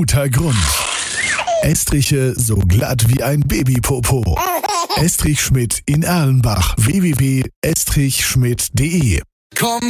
guter Grund. Estriche so glatt wie ein Babypopo. Estrich Schmidt in Erlenbach. www.estrichschmidt.de. Komm